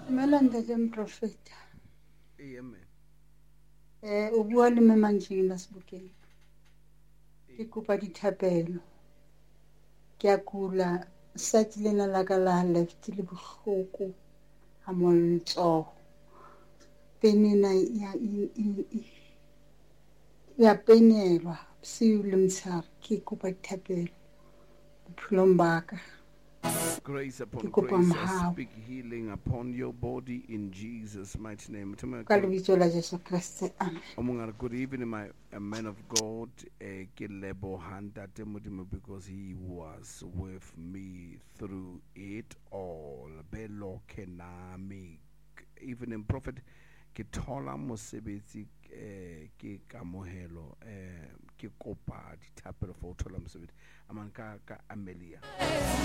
Melanda le mprofeta. Amen. O bua le mme Manjila Sebokeng. Ke kopa dithapelo. Ke a kula sati lena la ka la left le bohloko ha mo letsoho. Penina ya penelwa bosiu le motshehare. Ke kopa dithapelo bophelong ba ka. Grace upon Ke kopa grace. I mohau speak healing upon your body in Jesus' mighty name. ka lebitso la Jesu Kriste. Amen. Good evening, my man of God, ke leboha Ntate Modimo, because he was with me through it all. Belo kenami, even in prophet, ke thola mosebetsi ke kamohelo ke kopa dithapelo for thola mosebetsi amanka ka Amelia.